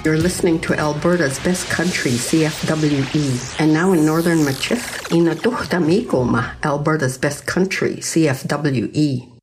You're listening to Alberta's Best Country, CFWE. And now in Northern Machif, Ina Duhtamikoma, Alberta's Best Country, CFWE.